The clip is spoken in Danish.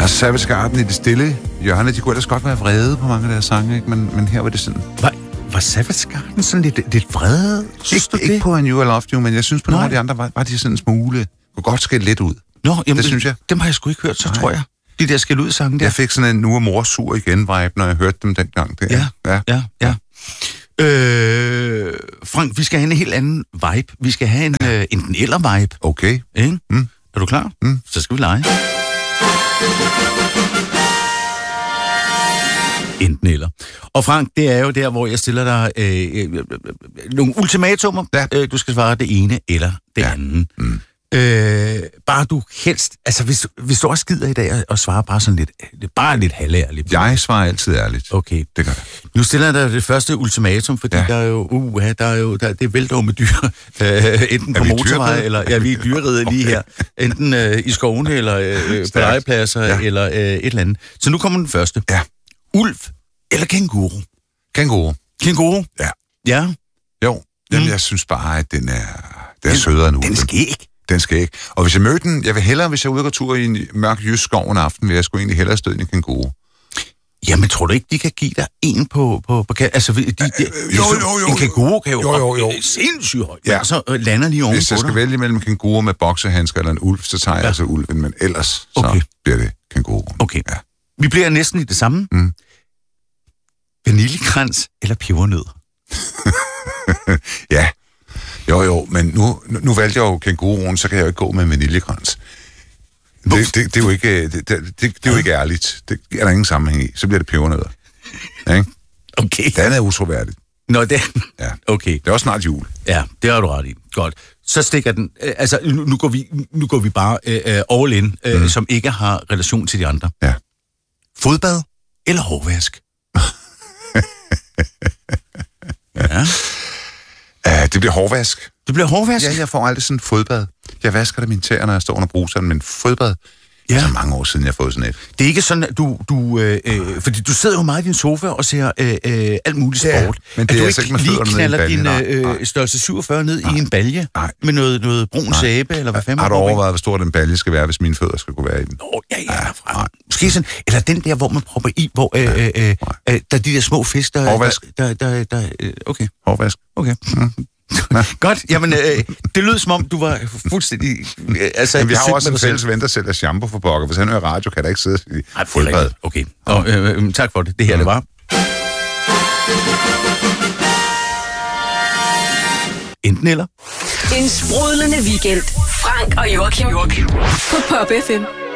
Og Savage Garden i det stille hjørne, de kunne ellers godt være vrede på mange af deres sange, ikke? Men her var det sådan... Var Savage Garden sådan lidt vrede? Ikke på A New I Loved You, men jeg synes på nogle af de andre var de sådan en smule... Kunne godt skille lidt ud. Nå, jamen, det synes jeg. Dem har jeg sgu ikke hørt, så tror jeg. De der skille ud sange der. Jeg fik sådan en nu er mor sur igen-vibe, når jeg hørte dem dengang. Ja. Frank, vi skal have en helt anden vibe. Vi skal have en enten eller vibe. Okay. Ikke? Er du klar? Så skal vi lege. Enten eller. Og Frank, det er jo der, hvor jeg stiller dig nogle ultimatumer. Ja. Du skal svare det ene eller det andet. Bare du helst... Altså, hvis du også gider i dag og svare bare sådan lidt halværligt. Jeg svarer altid ærligt. Okay. Det gør jeg. Nu stiller jeg dig det første ultimatum, fordi der er jo... det vælter jo med dyr. Enten på motorvej, eller... vi er dyreriget lige her. Enten i skovene, eller på legepladser, eller et eller andet. Så nu kommer den første. Ja. Ulv eller kænguru? Kænguru? Ja. Ja? Jo. Jamen, jeg synes bare, at den er sødere nu. Den skal ikke. Den skal ikke. Og hvis jeg mødte den, jeg vil hellere, hvis jeg er ude og gå tur i en mørk jysk skov en aften, vil jeg sgu egentlig hellere støde en kænguru. Jamen, tror du ikke, de kan give dig en på altså, jo. En kænguru kan jo. Sindssygt højt. Ja. Så lander lige oven på dig. Hvis jeg skal vælge mellem en kænguru med boksehandsker eller en ulv, så tager jeg altså ulven, men ellers så bliver det kænguru. Okay. Ja. Vi bliver næsten i det samme. Vaniljekrans eller pebernød? Ja. Jo, men nu valgte jeg jo kænguruen, så kan jeg jo ikke gå med vaniljekrans. Det er jo ikke, det er jo ikke ærligt. Det er der ingen sammenhæng i. Så bliver det pebernødder. Ja, ikke? Okay. Den er utroværdigt. Nå, det... Ja. Okay. Det er også snart jul. Ja, det har du ret i. Godt. Så stikker den... Altså, nu går vi bare all in, som ikke har relation til de andre. Ja. Fodbad eller hårvask? Ja. Det bliver hårvask. Det bliver hårvask? Ja, jeg får aldrig sådan en fodbad. Jeg vasker det mine tæer, når jeg står under bruseren, men fodbad... Ja. Det er så mange år siden, jeg har fået sådan et. Det er ikke sådan, at fordi du sidder jo meget i din sofa og ser alt muligt sport. Ja, men det er altså ikke med fødderne ned i en balje. Knaller din størrelse 47 ned i en balje med noget brun sæbe, eller hvad fanden? Har du overvejet, hvor stor den balje skal være, hvis mine fødder skal kunne være i den? Ja. Måske sådan, eller den der, hvor man propper i, hvor der er de der små fisk, der... Hårvask. Okay. Hårvask. Okay. Godt, jamen det lød som om, du var fuldstændig... Altså, men vi har også en fælles ven, der sælger shampoo for pokker. Hvis han hører radio, kan der ikke sidde i fodbad. Okay, tak for det. Det her, det var... Enten eller. En sprudlende weekend. Frank og Joachim på Pop FM.